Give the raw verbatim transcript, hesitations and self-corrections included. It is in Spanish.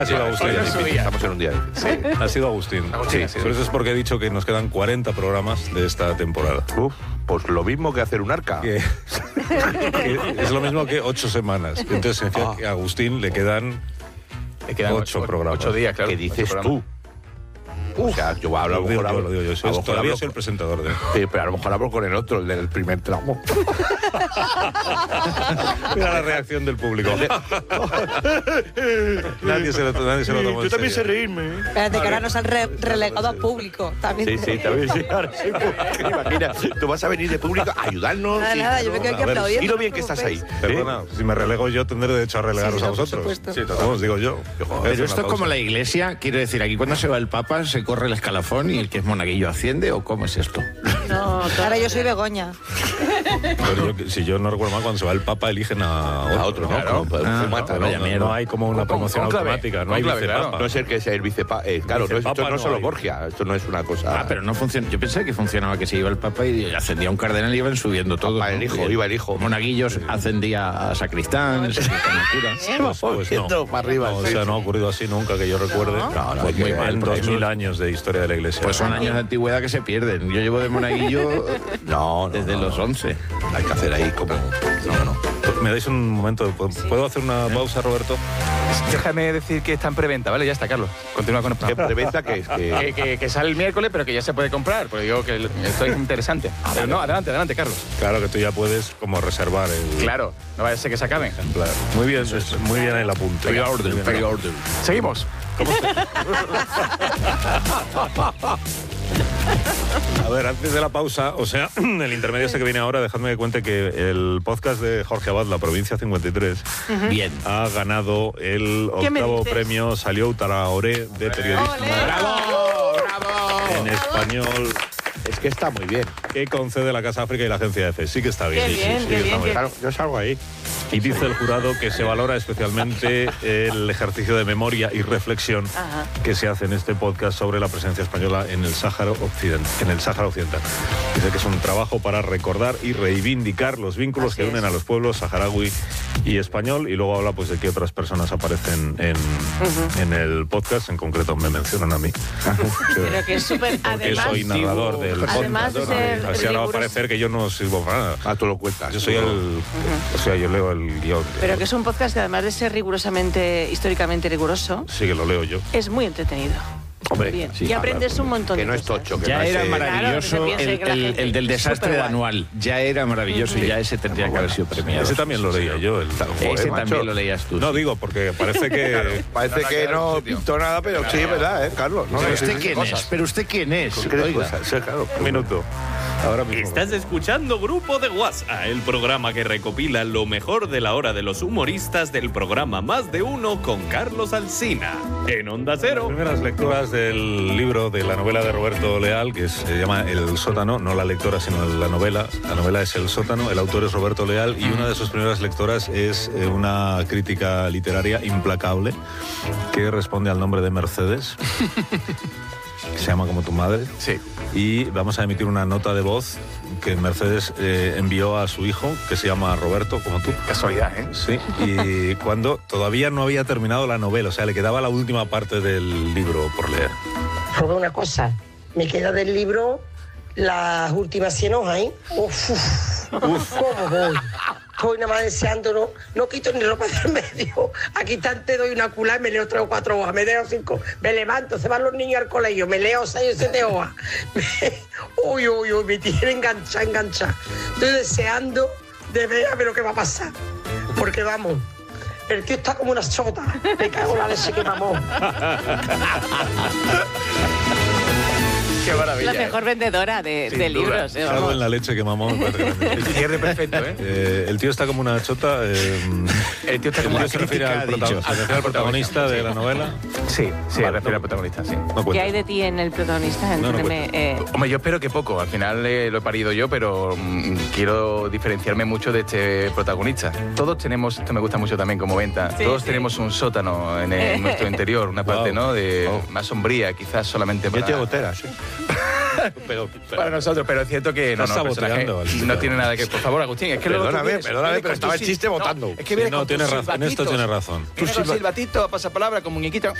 Ha sido Agustín. Estamos en un día difícil. Sí. Ha sido Agustín. Sí, sí. Pero eso es porque he dicho que nos quedan cuarenta programas de esta temporada. Uf, pues lo mismo que hacer un arca. Que, que es lo mismo que ocho semanas. Entonces significa Ah. que a Agustín le quedan, Le quedan ocho, ocho programas. Ocho días, claro. ¿Qué dices ocho tú? O sea, yo hablo, a lo Lo digo mejor yo, hablo, lo digo yo. a Soy, lo mejor todavía hablo soy el con- presentador de... Sí, pero a lo mejor hablo con el otro, el del primer tramo. Mira la reacción del público. nadie se lo, nadie se lo tomó en serio. reírme. Espérate, que ahora nos han re- relegado a público. También. Sí, sí, también sí. Ahora sí. Imagina, tú vas a venir de público a ayudarnos. Nada, y- nada, yo me quedo aquí A ver, aplaudiendo. Y lo no bien os que estás ahí. preocupéis. Perdona, si me relego yo, tendré derecho a relegaros Sí, a no, por vosotros. supuesto. Sí, vamos, digo yo. Pero esto es como la iglesia, quiero decir, aquí cuando se va el Papa se corre el escalafón y el que es monaguillo asciende, ¿o cómo es esto? No, ahora yo soy Begoña. Pero yo, si yo no recuerdo mal, cuando se va el Papa eligen a otro, A otro, ¿no? Claro. Como un Ah, fumata, No, ¿no? vaya no, mierda. no hay como una Con- promoción conclave, automática, no hay conclave, vicepapa. claro. No es el que sea el vicepapa. Eh, claro, no es- Vicepapa esto no no es solo hay. Borgia, esto no es una cosa. Ah, pero no funciona. Yo pensé que funcionaba que se iba el Papa y ascendía un cardenal y iban subiendo todo. Papa, el ¿no? hijo, Y iba el hijo. Monaguillos ascendía a sacristán, el sacristán a cura. Pues, pues no. Yendo para arriba, No, o sí, sea, sí. no ha ocurrido así nunca que yo recuerde. No. No, no, Pues hay muy que- mal, en porque dos mil eso- años de historia de la Iglesia. Pues son años de antigüedad que se pierden. Yo llevo de monaguillo No, no, desde no, los no. once. Hay que hacer ahí como. No, no. ¿Me dais un momento? ¿Puedo hacer una pausa, Roberto? Déjame decir que está en preventa, ¿vale? Ya está, Carlos. Continúa con el ¿Qué programa. preventa que es? Que, Que... que- que sale el miércoles, pero que ya se puede comprar. Porque digo que esto es interesante. Pero no, adelante, adelante, Carlos. Claro que tú ya puedes como reservar el Claro, no vaya a ser que se acaben. ejemplar. Muy bien, es- muy bien el apunte. Muy bien el apunte. Seguimos. A ver, antes de la pausa, o sea, el intermedio este que viene ahora, dejadme que cuente que el podcast de Jorge Abad, La Provincia cincuenta y tres, Bien. ha ganado el ¿Qué me octavo dices? premio Salió Traoré de periodismo ¡Ole! ¡Bravo! ¡Bravo! en español Es que está muy bien. que concede la Casa África y la Agencia F. Sí que está bien. Qué sí, sí, bien, sí, qué está bien, muy qué- Claro, yo salgo ahí. Y dice el jurado que se valora especialmente el ejercicio de memoria y reflexión Ajá. que se hace en este podcast sobre la presencia española en el Sáhara Occidental. En el Sáhara Occidental. Dice que es un trabajo para recordar y reivindicar los vínculos Así que unen es. a los pueblos saharaui y español, y luego habla pues de que otras personas aparecen en, en el podcast, en concreto me mencionan a mí. Pero que es súper. Porque Además, soy narrador del podcast. además de ser Así ahora va a riguroso- parecer que yo no sirvo para nada. Ah, tú lo cuentas. Yo soy el... O sea, yo leo el guión. Pero que es un podcast que además de ser rigurosamente, históricamente riguroso, Sí que lo leo yo. es muy entretenido. Hombre, Bien. sí, y aprendes un montón Que de no es cosas. tocho. Que Ya no era es, eh, maravilloso Claro, que se el, piense que la el- gente el del es desastre de superguay. anual. Ya era maravilloso y ya ese tendría que haber sido premiado. Ese también lo leía yo. El... Ese macho. también lo leías tú. No sí. digo, porque parece que... Parece que no pintó nada, pero sí, es verdad, ¿eh, Carlos? No, ¿Pero no, usted sí, sí, quién cosas. es? ¿Pero usted quién es? ¿Qué Oiga. cosas? Sí, claro. Un minuto. Ahora mismo. Estás escuchando Grupo de WhatsApp, el programa que recopila lo mejor de la hora de los humoristas del programa Más de Uno con Carlos Alsina. En Onda Cero. Primeras lecturas del libro de la novela de Roberto Leal, que se llama El Sótano, no la lectora, sino la novela. La novela es El Sótano, el autor es Roberto Leal, y una de sus primeras lectoras es eh, una crítica literaria implacable que responde al nombre de Mercedes, que se llama como tu madre. Sí. Y vamos a emitir una nota de voz que Mercedes eh, envió a su hijo, que se llama Roberto, como tú. Casualidad, ¿eh? Sí, y cuando todavía no había terminado la novela, o sea, le quedaba la última parte del libro por leer. Robé una cosa, me queda del libro las últimas cien hojas, ¿eh? Uf, uf, uf, ¿cómo voy? Estoy nada más deseando, no, no quito ni ropa del medio. Aquí te doy una culá y me leo tres o cuatro hojas, me leo cinco, me levanto, se van los niños al colegio, me leo seis o siete hojas. Me, uy, uy, uy, me tiene enganchada, enganchada. Estoy deseando de ver a ver lo que va a pasar. Porque vamos, el tío está como una chota. Me cago en la leche que mamó. Qué maravilla. La mejor vendedora de, Sin de duda. libros. eh, Cago vamos. en la leche que mamó. me parece que- El cierre perfecto, ¿eh? Eh, el tío está como una chota. Eh, El tío está el como tío una se refiere crítica, al, ha prota- dicho. se refiere al protagonista de la novela. Sí, sí, Vale, refiere no. al protagonista, sí. No ¿Qué cuenta. hay de ti en el protagonista? No, no Entiéndeme, eh, Hombre, yo espero que poco. Al final eh, lo he parido yo, pero mm, quiero diferenciarme mucho de este protagonista. Todos tenemos, esto me gusta mucho también como venta, Sí, todos sí. tenemos un sótano en, el- en nuestro interior, una parte, Wow. ¿no? De Wow. más sombría, quizás solamente Yo para... tengo goteras, ¿eh? Pero, para nosotros, pero es cierto que no, Estás no, el personaje saboteando, Alcina. no tiene nada que... Por favor, Agustín, es que luego tú Perdóname, vienes- perdóname, vienes pero con estaba tus el chiste sil- votando. No, es que Sí, vienes no, con tiene tus razón, en esto silbatitos. tiene razón. Vienes con silbatito, pasapalabra, como muñequito.